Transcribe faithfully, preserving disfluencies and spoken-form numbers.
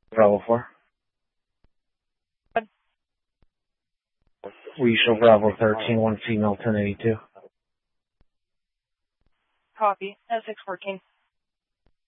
Bravo four. What? We show Bravo thirteen, one female, ten eighty-two. Copy. Essex fourteen.